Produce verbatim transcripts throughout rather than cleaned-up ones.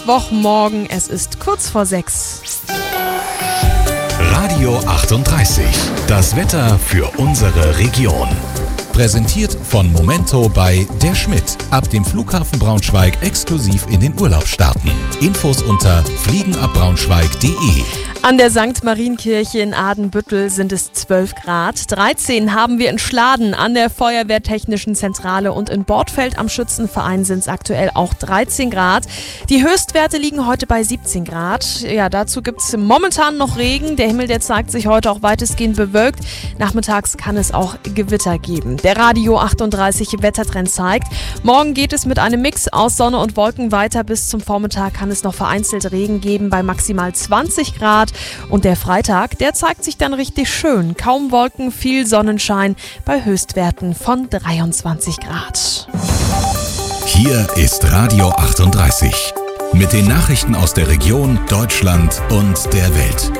Mittwochmorgen. Es ist kurz vor sechs. Radio achtunddreißig. Das Wetter für unsere Region. Präsentiert von Momento bei Der Schmidt. Ab dem Flughafen Braunschweig exklusiv in den Urlaub starten. Infos unter fliegenabbraunschweig punkt de. An der Sankt Marienkirche in Adenbüttel sind es zwölf Grad. dreizehn haben wir in Schladen an der Feuerwehrtechnischen Zentrale und in Bortfeld am Schützenverein sind es aktuell auch dreizehn Grad. Die Höchstwerte liegen heute bei siebzehn Grad. Ja, dazu gibt es momentan noch Regen. Der Himmel, der zeigt sich heute auch weitestgehend bewölkt. Nachmittags kann es auch Gewitter geben. Der Radio achtunddreißig Wettertrend zeigt, morgen geht es mit einem Mix aus Sonne und Wolken weiter. Bis zum Vormittag kann es noch vereinzelt Regen geben bei maximal zwanzig Grad. Und der Freitag, der zeigt sich dann richtig schön. Kaum Wolken, viel Sonnenschein bei Höchstwerten von dreiundzwanzig Grad. Hier ist Radio achtunddreißig. Mit den Nachrichten aus der Region, Deutschland und der Welt.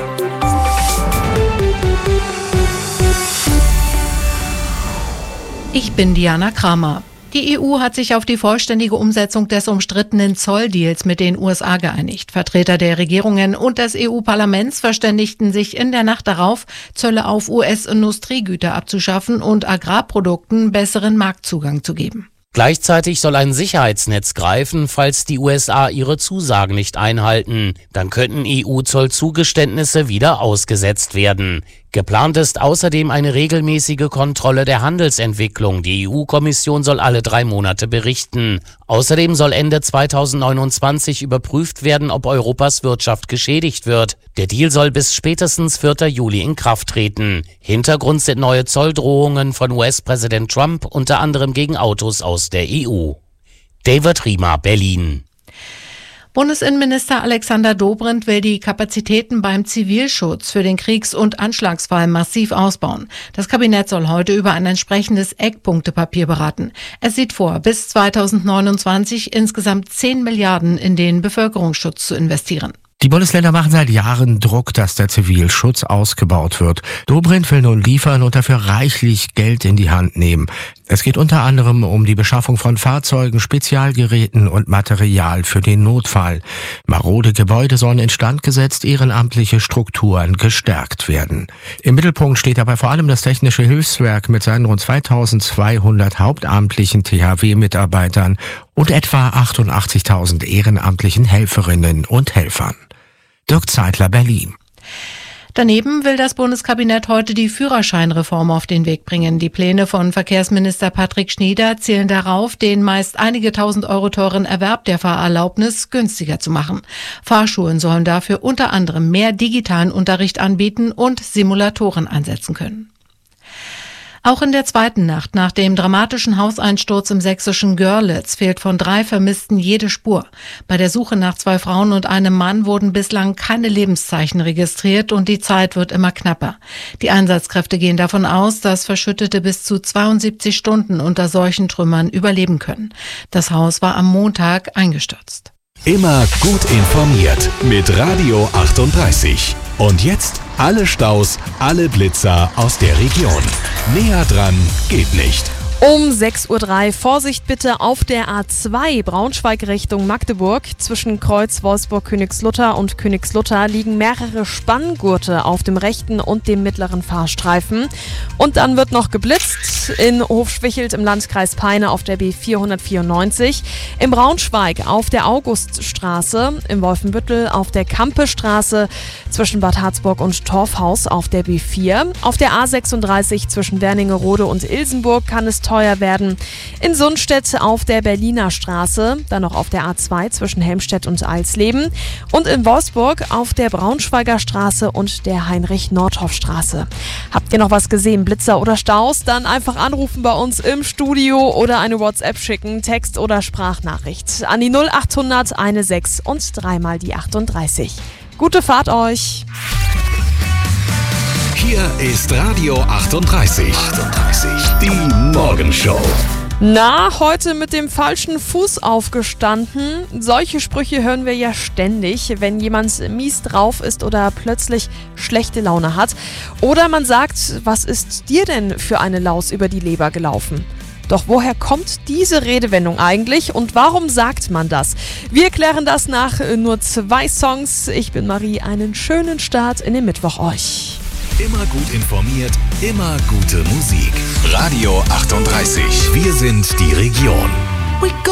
Ich bin Diana Kramer. Die E U hat sich auf die vollständige Umsetzung des umstrittenen Zolldeals mit den U S A geeinigt. Vertreter der Regierungen und des E U-Parlaments verständigten sich in der Nacht darauf, Zölle auf U S-Industriegüter abzuschaffen und Agrarprodukten besseren Marktzugang zu geben. Gleichzeitig soll ein Sicherheitsnetz greifen, falls die U S A ihre Zusagen nicht einhalten. Dann könnten E U-Zollzugeständnisse wieder ausgesetzt werden. Geplant ist außerdem eine regelmäßige Kontrolle der Handelsentwicklung. Die E U-Kommission soll alle drei Monate berichten. Außerdem soll Ende zweitausendneunundzwanzig überprüft werden, ob Europas Wirtschaft geschädigt wird. Der Deal soll bis spätestens vierten Juli in Kraft treten. Hintergrund sind neue Zolldrohungen von U S-Präsident Trump, unter anderem gegen Autos aus der E U. David Riemer, Berlin. Bundesinnenminister Alexander Dobrindt will die Kapazitäten beim Zivilschutz für den Kriegs- und Anschlagsfall massiv ausbauen. Das Kabinett soll heute über ein entsprechendes Eckpunktepapier beraten. Es sieht vor, bis zweitausendneunundzwanzig insgesamt zehn Milliarden in den Bevölkerungsschutz zu investieren. Die Bundesländer machen seit Jahren Druck, dass der Zivilschutz ausgebaut wird. Dobrindt will nun liefern und dafür reichlich Geld in die Hand nehmen. Es geht unter anderem um die Beschaffung von Fahrzeugen, Spezialgeräten und Material für den Notfall. Marode Gebäude sollen instand gesetzt, ehrenamtliche Strukturen gestärkt werden. Im Mittelpunkt steht dabei vor allem das Technische Hilfswerk mit seinen rund zweitausendzweihundert hauptamtlichen T H W-Mitarbeitern und etwa achtundachtzigtausend ehrenamtlichen Helferinnen und Helfern. Dirk Zeitler, Berlin. Daneben will das Bundeskabinett heute die Führerscheinreform auf den Weg bringen. Die Pläne von Verkehrsminister Patrick Schnieder zielen darauf, den meist einige tausend Euro teuren Erwerb der Fahrerlaubnis günstiger zu machen. Fahrschulen sollen dafür unter anderem mehr digitalen Unterricht anbieten und Simulatoren einsetzen können. Auch in der zweiten Nacht nach dem dramatischen Hauseinsturz im sächsischen Görlitz fehlt von drei Vermissten jede Spur. Bei der Suche nach zwei Frauen und einem Mann wurden bislang keine Lebenszeichen registriert und die Zeit wird immer knapper. Die Einsatzkräfte gehen davon aus, dass Verschüttete bis zu zweiundsiebzig Stunden unter solchen Trümmern überleben können. Das Haus war am Montag eingestürzt. Immer gut informiert mit Radio achtunddreißig. Und jetzt alle Staus, alle Blitzer aus der Region. Näher dran geht nicht. Um sechs Uhr drei Vorsicht bitte auf der A zwei Braunschweig Richtung Magdeburg. Zwischen Kreuz Wolfsburg-Königslutter und Königslutter liegen mehrere Spanngurte auf dem rechten und dem mittleren Fahrstreifen. Und dann wird noch geblitzt in Hofschwichelt im Landkreis Peine auf der B vierhundertvierundneunzig, in Braunschweig auf der Auguststraße, in Wolfenbüttel auf der Kampestraße, zwischen Bad Harzburg und Torfhaus auf der B vier, auf der A sechsunddreißig zwischen Wernigerode und Ilsenburg kann es teuer werden. In Sundstedt auf der Berliner Straße, dann noch auf der A zwei zwischen Helmstedt und Alsleben und in Wolfsburg auf der Braunschweiger Straße und der Heinrich-Nordhoff-Straße. Habt ihr noch was gesehen, Blitzer oder Staus? Dann einfach anrufen bei uns im Studio oder eine WhatsApp schicken, Text- oder Sprachnachricht an die null achthundert sechzehn und dreimal die achtunddreißig. Gute Fahrt euch! Hier ist Radio achtunddreißig. achtunddreißig. Die Morgenshow. Na, heute mit dem falschen Fuß aufgestanden. Solche Sprüche hören wir ja ständig, wenn jemand mies drauf ist oder plötzlich schlechte Laune hat. Oder man sagt, was ist dir denn für eine Laus über die Leber gelaufen? Doch woher kommt diese Redewendung eigentlich und warum sagt man das? Wir klären das nach nur zwei Songs. Ich bin Marie, einen schönen Start in den Mittwoch euch. Immer gut informiert, immer gute Musik. Radio achtunddreißig. Wir sind die Region.